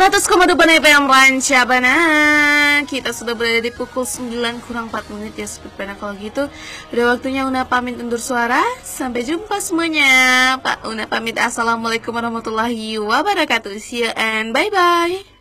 100,2 FM Rancabana. Kita sudah berada di pukul 9 kurang 4 menit ya Sobat Bana. Kalau gitu udah waktunya Una pamit undur suara. Sampai jumpa semuanya. Pak Una pamit, assalamualaikum warahmatullahi wabarakatuh. See you and bye bye.